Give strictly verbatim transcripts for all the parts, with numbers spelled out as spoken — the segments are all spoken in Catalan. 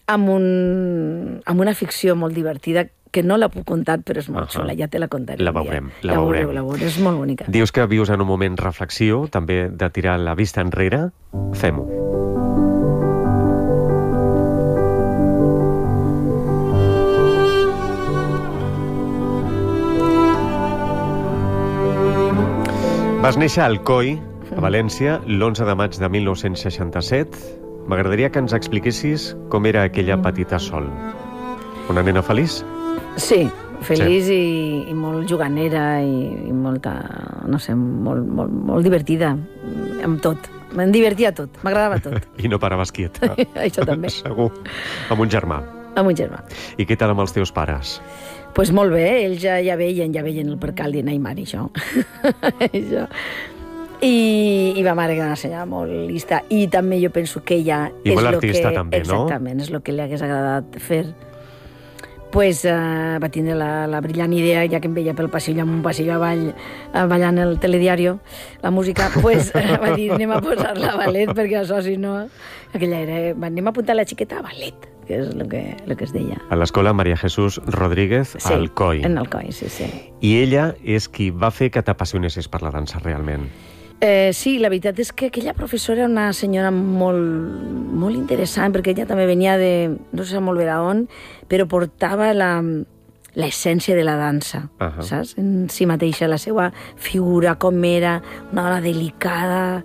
amb, un, amb una ficció molt divertida que no la puc contar, però és molt uh -huh. xula, ja te la contaré. La veurem, la, la veureu, veurem. la veureu, és molt bonica. Dius que vius en un moment reflexiu, també de tirar la vista enrere. Fem-ho. Vas néixer a Alcoi, a València, l'onze de maig de mil nou-cents seixanta-set. M'agradaria que ens expliquessis com era aquella petita Sol. Una nena feliç? Sí, feliç sí. I, i molt juganera i, i molta, no sé, molt, molt, molt divertida amb tot. Me'n divertia tot, m'agradava tot. I no paraves quieta. Això també. Segur. Amb un germà. Amb un germà. I què tal amb els teus pares? Doncs pues molt bé, ells ja, ja veien, ja veien el percal de Neymar, això. això. I, i ma mare, que era una senyora molt lista. I també jo penso que ella... I molt artista, també, no? Exactament, és el que li hagués agradat fer. Pues, uh, va tindre la, la brillant idea, ja que em veia pel passillo, amb un passillo avall, uh, ballant el telediario, la música, pues, uh, va dir, anem a posar-la a ballet, perquè això, si no... Aquella era, anem a apuntar la xiqueta a ballet, que és el que, el que es deia. A l'escola Maria Jesús Rodríguez, sí, a Alcoi. en Alcoi, sí, sí. I ella és qui va fer que t'apassionessis per la dansa, realment. Eh, sí, la veritat és que aquella professora era una senyora molt, molt interessant, perquè ella també venia de, no sé molt bé d'on, però portava la, l'essència de la dansa, uh -huh. saps? En si mateixa, la seva figura, com era, una dona delicada,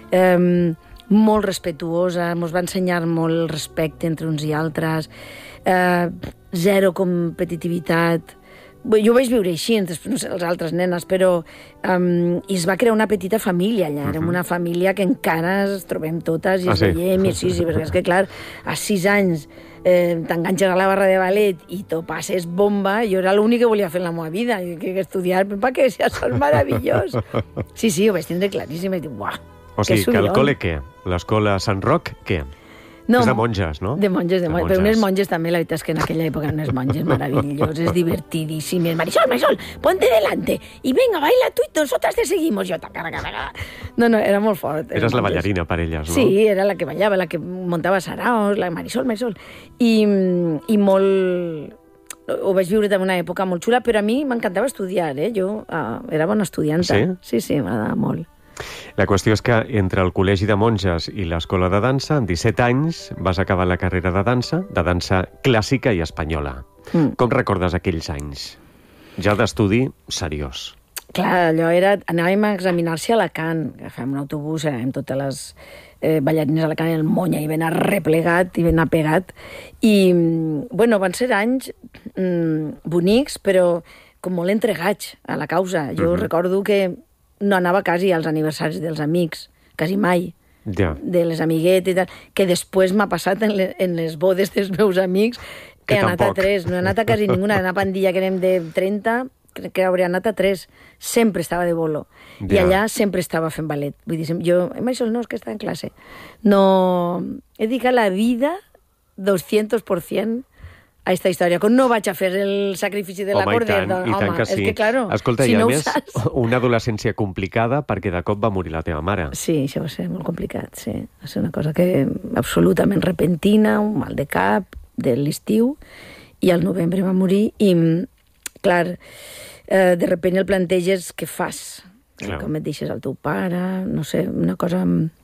eh, molt respectuosa, ens va ensenyar molt el respecte entre uns i altres, eh, zero competitivitat. Jo ho vaig viure així, després no sé, les altres nenes, però um, i es va crear una petita família allà. Uh -huh. Érem una família que encara es trobem totes i ah, es sí? veiem, i sí, sí, perquè és que, clar, a sis anys eh, t'enganxes a la barra de ballet i t'ho passes bomba. Jo era l'únic que volia fer en la meva vida, i que estudiar, per que si això és meravellós. Sí, sí, ho vaig tindre claríssim, i dic, uah, o sigui, que al col·le què? L'escola Sant Roc, què? No, és de monges, no? De monges, de, de monges. Però unes monges també, la veritat és que en aquella època unes monges meravelloses, divertidíssimes. Marisol, Marisol, ponte delante i venga, baila tu i nosotras te seguimos. Jo, taca, taca, taca. No, no, era molt fort. Eres la ballarina per elles, no? Sí, era la que ballava, la que muntava saraos, la Marisol, Marisol. I, i molt... Ho vaig viure també una època molt xula, però a mi m'encantava estudiar, eh? Jo uh, era bona estudianta. Sí? Sí, sí, m'agradava molt. La qüestió és que entre el col·legi de monges i l'escola de dansa, en disset anys, vas acabar la carrera de dansa, de dansa clàssica i espanyola. Mm. Com recordes aquells anys? Ja d'estudi seriós. Clar, allò era... Anàvem a examinar-se a Alacant, agafàvem un autobús, amb totes les eh, ballarines a Alacant, el monya, i ben arreplegat i ben apegat. I, bueno, van ser anys mm, bonics, però com molt entregats a la causa. Jo uh-huh. recordo que no anava quasi als aniversaris dels amics, quasi mai, ja. de les amiguetes i tal, que després m'ha passat en, le, en les bodes dels meus amics, que he anat tampoc. a tres, no he anat a quasi ninguna, una pandilla que anem de trenta, crec que hauria anat a tres, sempre estava de bolo, ja. i allà sempre estava fent ballet. Vull dir, jo, això no, és que està en classe. No, he dedicat la vida doscientos por ciento a esta història, com no vaig a fer el sacrifici de la cordera. Home, i tant que sí. És que, claro, escolta, si i a no més, saps... una adolescència complicada perquè de cop va morir la teva mare. Sí, això va ser molt complicat, sí. Va ser una cosa que absolutament repentina, un mal de cap de l'estiu, i al novembre va morir, i, clar, eh, de repente el planteges què fas, clar. Com et deixes al teu pare, no sé, una cosa...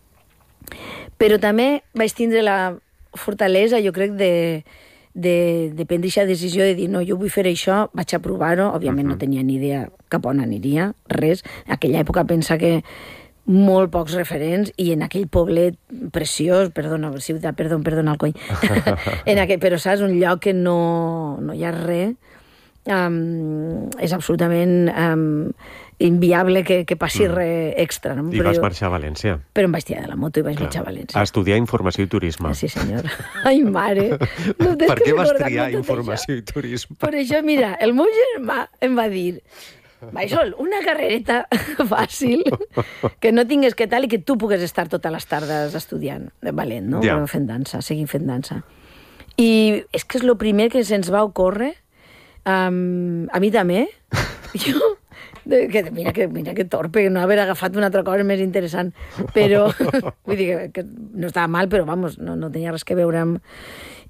Però també vaig tindre la fortalesa, jo crec, de... de, de prendre aquesta decisió de dir, no, jo vull fer això, vaig a provar-ho, òbviament uh-huh. no tenia ni idea cap on aniria, res. En aquella època pensa que molt pocs referents, i en aquell poblet preciós, perdona, ciutat, perdó, perdona el coll, en aquell, però saps, un lloc que no, no hi ha res, um, és absolutament um, inviable que, que passi mm. res extra. No? I però vas jo, marxar a València. Però em vaig tirar de la moto i vaig Clar. marxar a València. A estudiar informació i turisme. Sí, senyor. Ai, mare. No per què vas triar informació això. i turisme? Per això, mira, el meu germà em va dir, Marisol, una carrereta fàcil, que no tingues que tal i que tu pugues estar totes les tardes estudiant de ballet, no? Ja. Fent dansa, seguint fent dansa. I és que és el primer que se'ns va ocórrer, um, a mi també, jo, que, mira, que, mira que torpe, no haver agafat una altra cosa més interessant, però, vull dir que, que no estava mal, però, vamos, no, no tenia res que veure amb...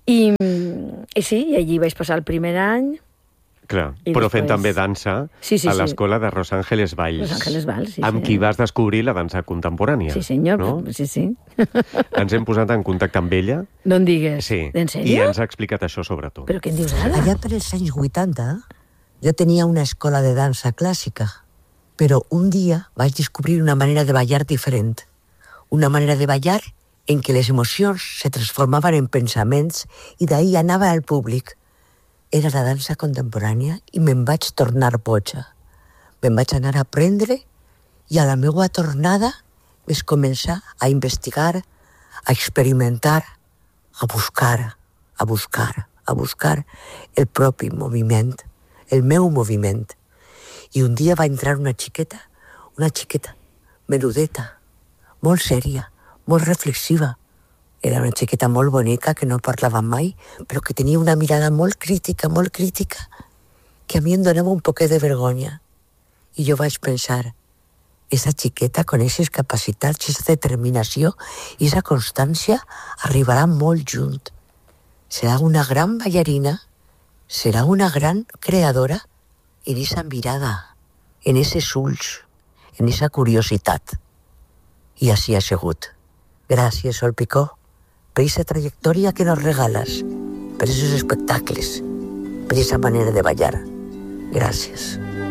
I, i sí, i allí vaig passar el primer any. Clar, però fent també dansa sí, sí, a l'escola sí. de Los Ángeles Valls. Los Ángeles Valls, sí. Amb sí. qui vas descobrir la dansa contemporània. Sí, senyor, no? sí, sí. Ens hem posat en contacte amb ella. No em digues. Sí, en sèrio? i ens ha explicat això sobre tu. Però què em dius ara? Allà per els anys vuitanta jo tenia una escola de dansa clàssica, però un dia vaig descobrir una manera de ballar diferent. Una manera de ballar en què les emocions se transformaven en pensaments i d'ahí anava al públic. Era la dansa contemporània i me'n vaig tornar boja. Me'n vaig anar a aprendre i a la meva tornada vaig començar a investigar, a experimentar, a buscar, a buscar, a buscar el propi moviment, el meu moviment. I un dia va entrar una xiqueta, una xiqueta menudeta, molt sèria, molt reflexiva. Era una xiqueta molt bonica, que no parlava mai, però que tenia una mirada molt crítica, molt crítica, que a mi em donava un poquet de vergonya. I jo vaig pensar, esa xiqueta, con aquestes capacitats, aquesta determinació i aquesta constància, arribarà molt junt. Serà una gran ballarina, serà una gran creadora en esa mirada, en esos ulls, en esa curiositat. I així ha sigut. Gràcies, Sol Picó, per aquesta trajectòria que nos regales, per aquests espectacles, per aquesta manera de ballar. Gràcies.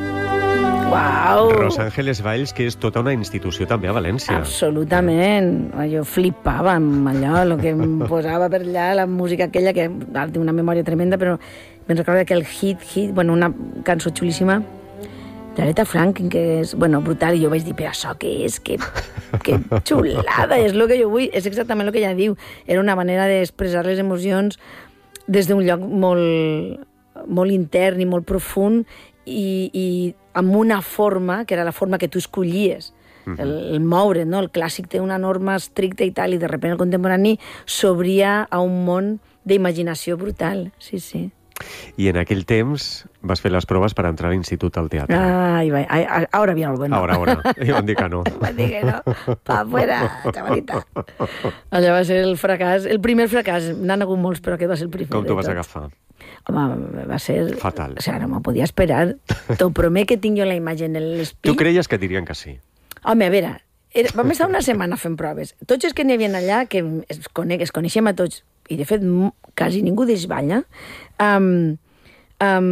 Uau! Los Ángeles Valls, que és tota una institució també a València. Absolutament. Jo flipava amb allò, el que em posava per allà, la música aquella, que ara tinc una memòria tremenda, però me'n recordo que el hit, hit, bueno, una cançó xulíssima, d'Aretha Franklin, que és, bueno, brutal, i jo vaig dir, però això què és? Que, que xulada, és el que jo vull, és exactament el que ella diu. Era una manera d'expressar les emocions des d'un lloc molt, molt intern i molt profund i, i amb una forma, que era la forma que tu escollies, uh-huh. el, el moure, no? El clàssic té una norma estricta i tal, i de sobte el contemporani s'obria a un món d'imaginació brutal, sí, sí. I en aquell temps vas fer les proves per entrar a l'Institut al Teatre. Ai, vai, ai, ara viene el bueno. Ahora, ahora. I van dir que no. Van dir que no. Pa fuera, chavalita. Allò va ser el fracàs, el primer fracàs. N'han hagut molts, però aquest va ser el primer. Com t'ho vas agafar? Home, va ser... Fatal. O sigui, no m'ho podia esperar. T'ho promet que tinc jo la imatge en l'espí. Tu creies que dirien que sí? Home, a veure, era, vam estar una setmana fent proves. Tots els que n'hi havia allà, que es, conec, es coneixem a tots, i de fet quasi ningú d'ells balla, um, um,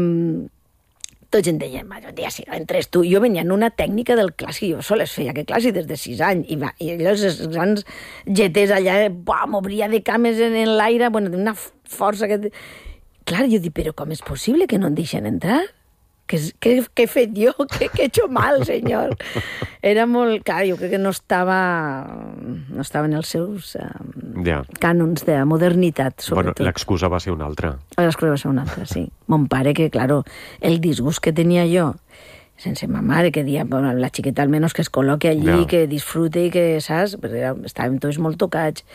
tots en deien, ja sí, entres tu. Jo venia en una tècnica del clàssic, jo sols feia aquest clàssic des de sis anys, i, va, i allò, els grans geters allà, m'obria de cames en, en l'aire, bueno, d'una força que... Clar, jo dic, però com és possible que no em deixen entrar? Què, què, què he fet jo? Què, què he hecho mal, senyor? Era molt... Clar, jo crec que no estava... No estava en els seus um, ja. cànons de modernitat, sobretot. Bueno, l'excusa va ser una altra. L'excusa va ser una altra, sí. Mon pare, que, claro, el disgust que tenia jo, sense ma mare, que dia, bueno, la xiqueta almenys que es col·loqui allí, ja. que disfrute i que, saps? Perquè estàvem tots molt tocats.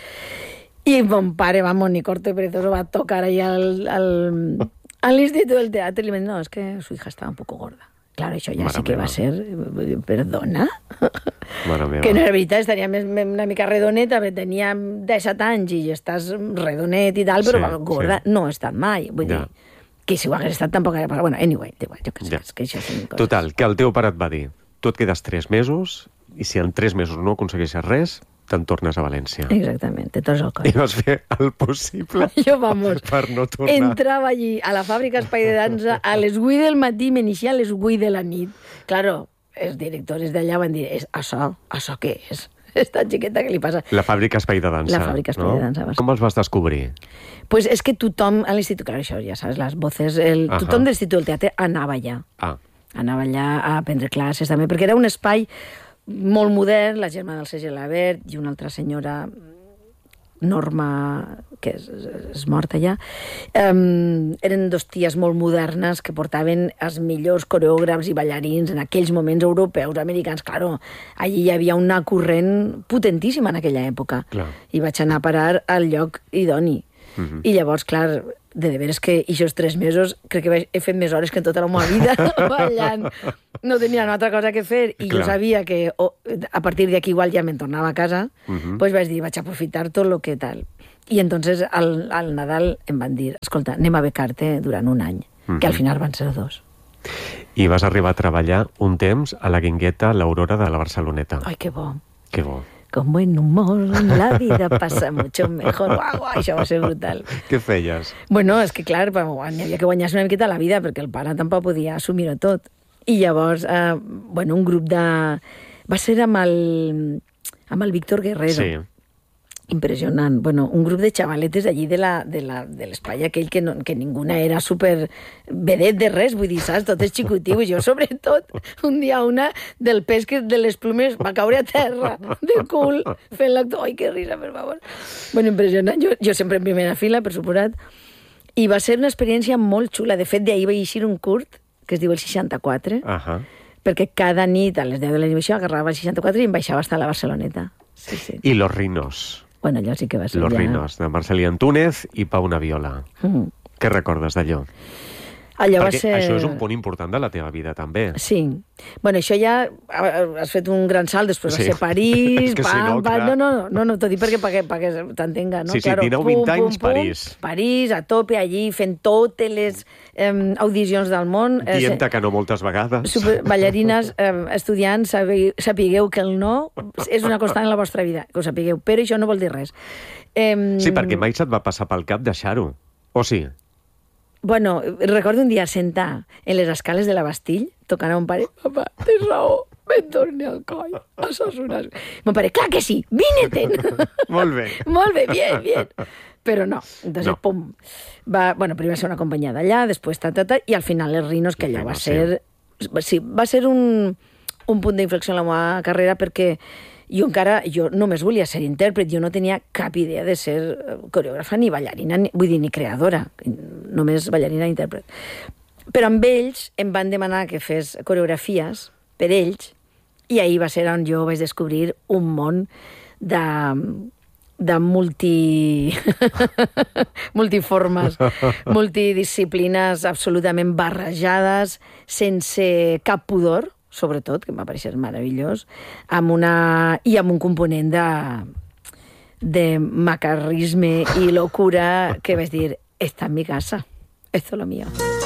I mon pare, vamos, ni corto y perezoso, va a tocar ahí al... al al Instituto del Teatro, y le digo, no, es que su hija estaba un poco gorda. Claro, això ja Mare sí que meva. Va ser... Perdona? Que no era veritat, estaria més, una mica redoneta, però tenia disset anys i estàs redonet i tal, però sí, gorda sí. no he estat mai. Vull ja. dir, que si ho hagués estat tampoc era... Bueno, anyway, igual, jo que sé, ja. és que això són coses... Total, que el teu pare et va dir, tu et quedes tres mesos, i si en tres mesos no aconsegueixes res, te'n tornes a València. Exactament, te tornes al coll. I vas fer el possible jo, vamos, per no tornar. Entrava allí, a la fàbrica Espai de Dansa, a les vuit del matí, m'iniciava a les vuit de la nit. Claro, els directors d'allà van dir, això, això què és? Esta xiqueta que li passa... La fàbrica Espai de Dansa. La fàbrica Espai no? de Dansa. Com els vas descobrir? Pues és que tothom a l'institut, clar, això ja saps, les voces, el, uh -huh. tothom de l'Institut del Teatre anava allà. Ah. Anava allà a prendre classes també, perquè era un espai molt modern, la germana del C G Labert i una altra senyora, Norma, que és, és morta ja, um, eren dos ties molt modernes que portaven els millors coreògrafs i ballarins en aquells moments europeus, americans. Claro, allí hi havia una corrent potentíssima en aquella època. Clar. I vaig anar a parar al lloc idoni. Uh-huh. I llavors, clar, de veres que aquests tres mesos crec que he fet més hores que en tota la meva vida ballant. No tenia una altra cosa que fer i clar. Jo sabia que oh, a partir d'aquí igual ja me'n tornava a casa, uh-huh. doncs vaig dir, vaig aprofitar tot el que tal. I entonces al, al Nadal em van dir, escolta, anem a becar-te durant un any, mm-hmm. que al final van ser dos. I vas arribar a treballar un temps a la Guingueta l'Aurora de la Barceloneta. Ai, que bo. Que bo. Con buen humor, la vida passa mucho mejor. Uau, uau, això va ser brutal. Què feies? Bueno, és que clar, n'hi havia que guanyar-se una miqueta la vida, perquè el pare tampoc podia assumir-ho tot. I llavors, eh, bueno, un grup de... Va ser amb el, amb el Víctor Guerrero. Sí. Impressionant. Bueno, un grup de xavaletes allí de la, de la, de l'espai aquell que, no, que ninguna era super vedet de res, vull dir, saps? Tot és xicotiu. Jo, sobretot, un dia una del pes que de les plumes va caure a terra, de cul, fent l'actor. Ai, que risa, per favor. Bueno, impressionant. Jo, jo sempre en primera fila, per suposat. I va ser una experiència molt xula. De fet, d'ahir va eixir un curt, que es diu el seixanta-quatre, uh-huh. perquè cada nit, a les deu de la nit, agarrava el seixanta-quatre i em baixava fins a la Barceloneta. Sí, sí. I Los Rinos. Bueno, allò sí que va ser Los ja... Rinos, de Marcelí Antúnez i Pau Naviola. Mm. Què recordes d'allò? Allò Perquè va ser... això és un punt important de la teva vida, també. Sí. Bueno, això ja has fet un gran salt, després sí. Va ser París... que pam, si no, pam, no, no, no, no, t'ho dic perquè, perquè, perquè t'entenga, no? Sí, sí, claro, dinou vint anys, pum, París. París, a tope, allí, fent totes les eh, audicions del món. Dient-te que no moltes vegades. Super, ballarines, eh, estudiants, sapigueu que el no és una constant en la vostra vida, que ho sapigueu, però això no vol dir res. Eh, sí, perquè mai se't va passar pel cap deixar-ho, o sí? Bueno, recordo un dia sentar en les escales de la Bastille, tocant a mon pare, papa, tens raó, me'n torni al coll, a Sassunas. Mon pare, clar que sí, vine-te'n. Molt bé. Molt bé, bien, bien. Però no, entonces, no. pum, va, bueno, primer va ser una companyia d'allà, després ta, ta, ta, i al final els Rinos, que allò va ser... Sí, va ser un, un punt d'inflexió en la meva carrera, perquè jo encara, jo només volia ser intèrpret, jo no tenia cap idea de ser coreògrafa ni ballarina, ni, vull dir, ni creadora, només ballarina i intèrpret. Però amb ells em van demanar que fes coreografies per ells, i ahir va ser on jo vaig descobrir un món de, de multi... multiformes, multidisciplines absolutament barrejades, sense cap pudor, sobretot, que em va parecer meravellós, amb una... i amb un component de, de macarrisme i locura que vaig dir, esta en mi casa, esto es lo mío.